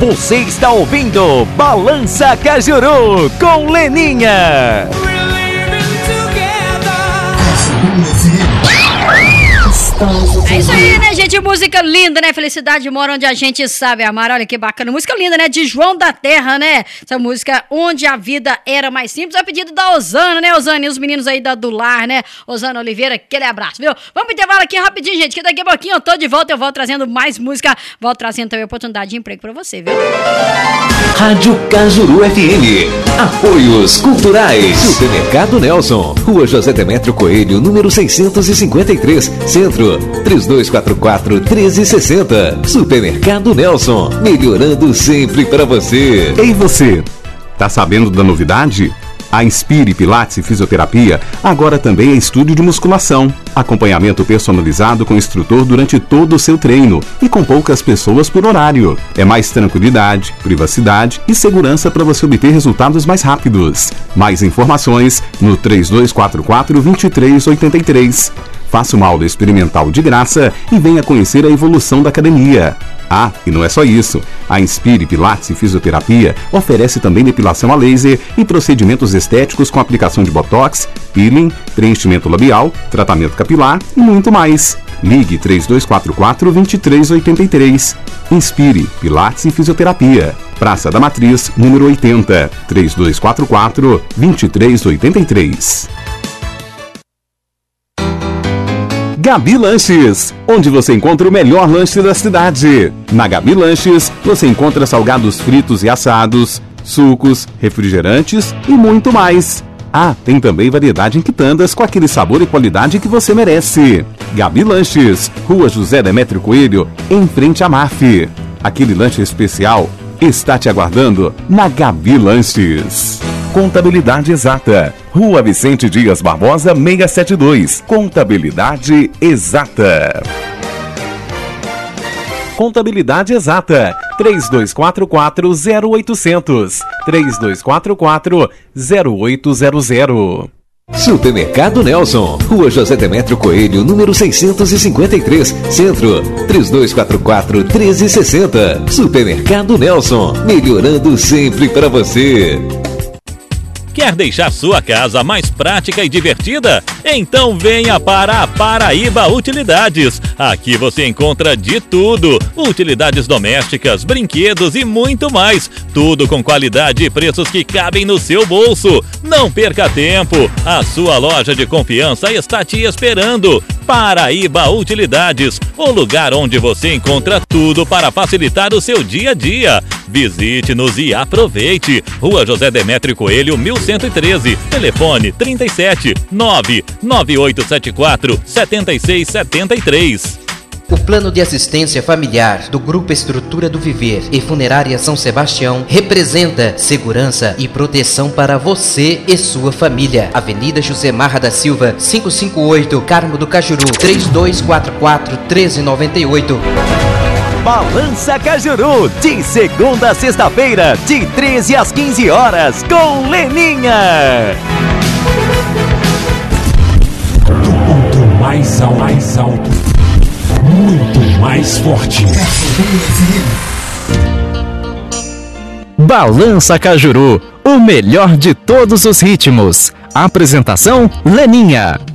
Você está ouvindo Balança Cajuru com Leninha. É isso aí, né, gente? Música linda, né? Felicidade mora onde a gente sabe amar. Olha que bacana. Música linda, né? De João da Terra, né? Essa música Onde a Vida Era Mais Simples. É o pedido da Osana, né, Osana? E os meninos aí do lar, né? Osana Oliveira, aquele abraço, viu? Vamos pro intervalo aqui rapidinho, gente, que daqui a pouquinho eu tô de volta. Eu volto trazendo mais música. Volto trazendo também oportunidade de emprego pra você, viu? Rádio Cajuru FM. Apoios culturais. Supermercado Nelson. Rua José Demétrio Coelho, número 653. Centro. 3244-1360. Supermercado Nelson. Melhorando sempre para você. Ei você, tá sabendo da novidade? A Inspire Pilates e Fisioterapia agora também é estúdio de musculação. Acompanhamento personalizado com o instrutor durante todo o seu treino e com poucas pessoas por horário. É mais tranquilidade, privacidade e segurança para você obter resultados mais rápidos. Mais informações no 3244-2383. Faça uma aula experimental de graça e venha conhecer a evolução da academia. Ah, e não é só isso. A Inspire Pilates e Fisioterapia oferece também depilação a laser e procedimentos estéticos com aplicação de botox, peeling, preenchimento labial, tratamento capilar e muito mais. Ligue 3244-2383. Inspire Pilates e Fisioterapia. Praça da Matriz, número 80. 3244-2383. Gabi Lanches, onde você encontra o melhor lanche da cidade. Na Gabi Lanches, você encontra salgados fritos e assados, sucos, refrigerantes e muito mais. Ah, tem também variedade em quitandas com aquele sabor e qualidade que você merece. Gabi Lanches, Rua José Demétrio Coelho, em frente à MAF. Aquele lanche especial está te aguardando na Gabi Lanches. Contabilidade Exata, Rua Vicente Dias Barbosa 672. Contabilidade Exata. Contabilidade Exata, 3244-0800. 3244-0800. Supermercado Nelson, Rua José Demétrio Coelho, número 653, Centro, 3244-1360. Supermercado Nelson, melhorando sempre para você. Quer deixar sua casa mais prática e divertida? Então venha para a Paraíba Utilidades. Aqui você encontra de tudo: utilidades domésticas, brinquedos e muito mais. Tudo com qualidade e preços que cabem no seu bolso. Não perca tempo. A sua loja de confiança está te esperando. Paraíba Utilidades, o lugar onde você encontra tudo para facilitar o seu dia a dia. Visite-nos e aproveite. Rua José Demétrio Coelho, 1113. Telefone 37 99874 7673. O Plano de Assistência Familiar do Grupo Estrutura do Viver e Funerária São Sebastião representa segurança e proteção para você e sua família. Avenida José Marra da Silva, 558, Carmo do Cajuru, 3244-1398. Balança Cajuru, de segunda a sexta-feira, de 13 às 15 horas, com Leninha. Do ponto mais alto, muito mais forte. Balança Cajuru, o melhor de todos os ritmos. Apresentação Leninha.